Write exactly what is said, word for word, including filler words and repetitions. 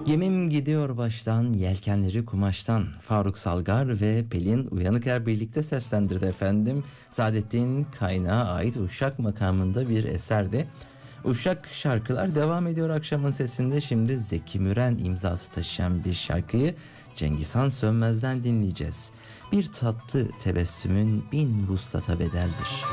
Gemim gidiyor baştan, yelkenleri kumaştan. Faruk Salgar ve Pelin Uyanıker birlikte seslendirdi efendim. Saadettin Kaynağı ait Uşak makamında bir eserdi. Uşak şarkılar devam ediyor akşamın sesinde. Şimdi Zeki Müren imzası taşıyan bir şarkıyı Cengizhan Sönmez'den dinleyeceğiz. Bir tatlı tebessümün bin vuslata bedeldir.